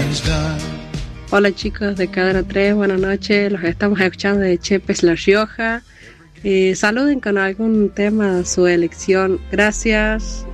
Hola chicos de Cadena 3, buenas noches, los estamos escuchando de Chepes La Rioja. Saluden con algún tema de su elección, gracias.